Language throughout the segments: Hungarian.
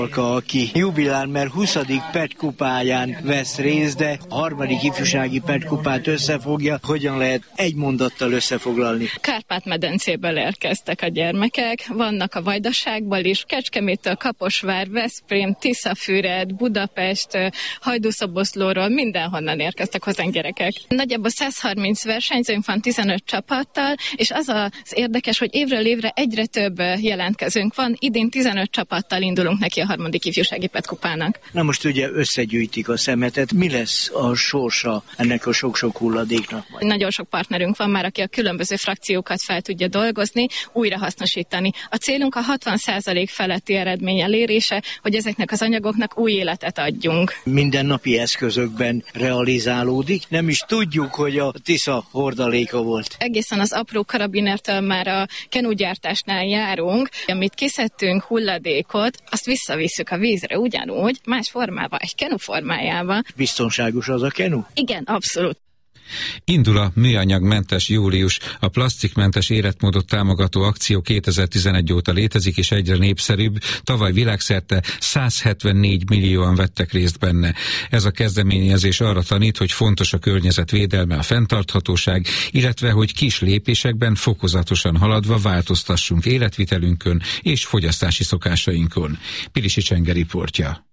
aki jubilál, mert 20. PET kupáján vesz részt, de a 3. ifjúsági PET kupát összefogja. Hogyan lehet egy mondattal összefoglalni? Kárpát-medencéből érkeztek a gyermekek, vannak a Vajdaságból is, Kecskeméttől, Kaposvár, Veszprém, Tiszafüred, Budapest, Hajdúszoboszlóról, mindenhonnan érkeztek hozzánk gyerekek. Nagyjából 130 versenyzőnk van 15 csapattal, és az az érdekes, hogy évről évre egyre több jelentkezőnk van. Idén 15 csapattal indulunk neki a 3. ifjúsági PET kupának. Na most ugye összegyűjtik a szemetet. Mi lesz a sorsa ennek a sok-sok hulladéknak? Nagyon sok partnerünk van már, aki a különböző frakciókat fel tudja dolgozni, újrahasznosítani. A célunk a 60% feletti eredmény elérése, hogy ezeknek az anyagoknak új életet adjunk. Mindennapi eszközökben realizálódik. Nem is tudjuk, hogy a Tisza hordaléka volt. Egészen az apró karabinertől már a kenúgyártásnál járunk, amit kiszedtünk hulladékot, azt visszavisszük a vízre ugyanúgy, más formában, egy kenu formájában. Biztonságos az a kenu? Igen, abszolút. Indul a műanyagmentes július. A plasztikmentes életmódot támogató akció 2011 óta létezik, és egyre népszerűbb. Tavaly világszerte 174 millióan vettek részt benne. Ez a kezdeményezés arra tanít, hogy fontos a környezetvédelme, a fenntarthatóság, illetve hogy kis lépésekben fokozatosan haladva változtassunk életvitelünkön és fogyasztási szokásainkon. Pilisi Csenge riportja.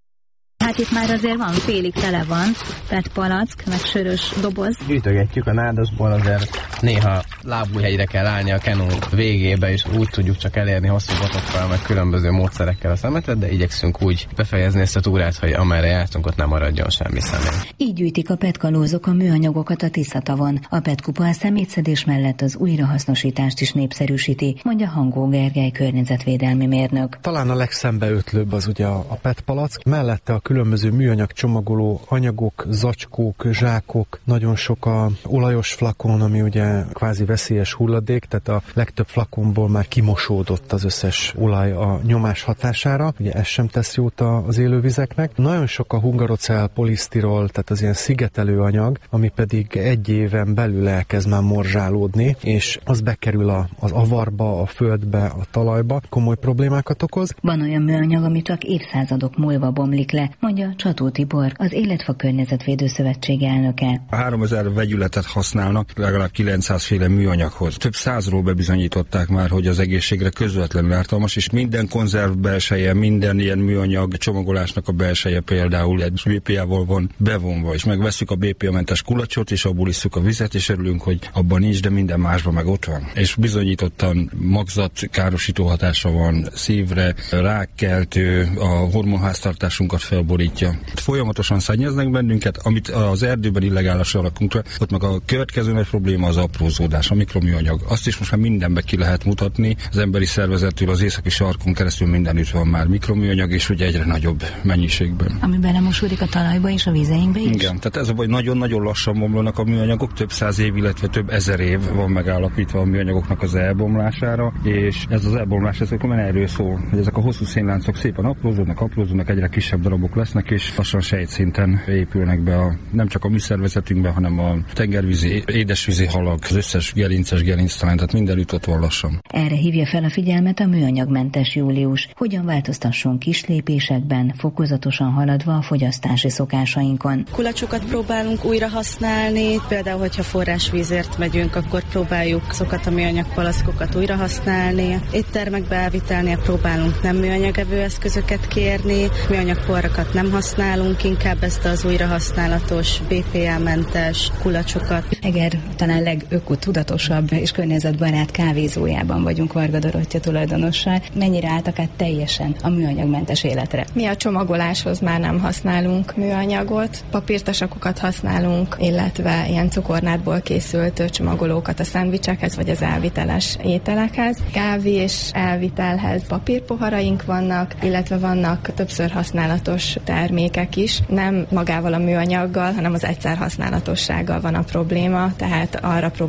Hát itt már azért van, félig tele van, PET palack, meg sörös doboz. Gyűjtögetjük a nádasból, azért néha lábújhegyre kell állni a kenú végébe, és úgy tudjuk csak elérni hosszú botokkal, meg különböző módszerekkel a szemetet, de igyekszünk úgy befejezni ezt a túrát, hogy amerre jártunk, ott nem maradjon semmi személy. Így gyűjtik a PET kalózok a műanyagokat a Tiszatavon. A PET kupa a szemétszedés mellett az újrahasznosítást is népszerűsíti, mondja Hangó Gergely környezetvédelmi mérnök. Talán a legszembeötlőbb az ugye a PET palack, mellette a különböző műanyag csomagoló anyagok, zacskók, zsákok, nagyon sok a olajos flakon, ami ugye kvázi veszélyes hulladék, tehát a legtöbb flakonból már kimosódott az összes olaj a nyomás hatására, ugye ez sem tesz jót az élővizeknek. Nagyon sok a hungarocell, polisztirol, tehát az ilyen szigetelő anyag, ami pedig egy éven belül elkezd már morzsálódni, és az bekerül az avarba, a földbe, a talajba, komoly problémákat okoz. Van olyan műanyag, ami csak évszázadok múlva bomlik le, mondja Csató Tibor, az Életfa Környezetvédő Szövetség elnöke. 3000 vegyületet használnak legalább 900 féle műanyaghoz. Több százról bebizonyították már, hogy az egészségre közvetlenül ártalmas, és minden konzerv belseje, minden ilyen műanyag csomagolásnak a belseje például egy BPA-val van bevonva, és megvesszük a BPA-mentes kulacsot, és abból isszuk a vizet, és örülünk, hogy abban nincs, de minden másban meg ott van. És bizonyítottan magzatkárosító hatása van szívre, rákkeltő, a hormonháztartásunkat felborítja. Folyamatosan szennyeznek bennünket, amit az erdőben illegálisan rakunk le, ott meg a következő nagy probléma az aprózódás, a mikroműanyag. Azt is most már mindenbe ki lehet mutatni. Az emberi szervezettől az északi sarkon keresztül mindenütt van már mikroműanyag, és ugye egyre nagyobb mennyiségben. Ami belemosódik a talajba és a vizeinkbe is? Igen, tehát ez a baj, nagyon-nagyon lassan bomlanak a műanyagok, több száz év, illetve több ezer év van megállapítva a műanyagoknak az elbomlására, és ez az elbomlás, ez akkor erről szól, hogy ezek a hosszú szénláncok szépen aprózódnak, egyre kisebb darabok lesznek, és lassan sejtszinten épülnek be nem csak a mi szervezetünkbe, hanem a tengervízi, édesvízi halak, az összes gerinces gerinctelen, tehát mindenütt ott van lassan. Erre hívja fel a figyelmet a műanyagmentes július. Hogyan változtassunk kis lépésekben, fokozatosan haladva a fogyasztási szokásainkon. Kulacsokat próbálunk újra használni, például, hogyha forrásvízért megyünk, akkor próbáljuk azokat a műanyagpalaszkokat újra használni. Éttermekbe elvitelnél próbálunk nem műanyagevő eszközöket kérni, műanyagporrakat nem használunk, inkább ezt az újrahasználatos, BPA-mentes kulacsokat. Eger talán legökotudatosabb és környezetbarát kávézójában vagyunk Varga Dorottya tulajdonossal. Mennyire álltak át teljesen a műanyagmentes életre? Mi a csomagoláshoz már nem használunk műanyagot, papírtasakokat használunk, illetve ilyen cukornádból készült csomagolókat a szendvicsekhez vagy az elviteles ételekhez. Kávé és elvitelhez papírpoharaink vannak, illetve vannak többször használatos termékek is. Nem magával a műanyaggal, hanem az egyszer használatossággal van a probléma, tehát arra próbáljuk ösztönözni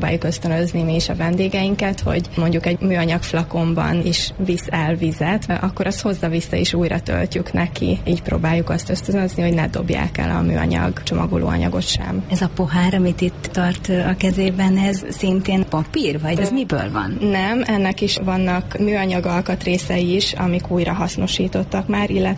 ösztönözni mi is a vendégeinket, hogy mondjuk egy műanyag flakonban is visz el vizet, akkor azt hozza vissza és újra töltjük neki. Így próbáljuk azt ösztönözni, hogy ne dobják el a műanyag csomagolóanyagot sem. Ez a pohár, amit itt tart a kezében, ez szintén papír, vagy ez miből van? Nem, ennek is vannak műanyag alkatrészei is, amik újra hasznosítottak már, illetve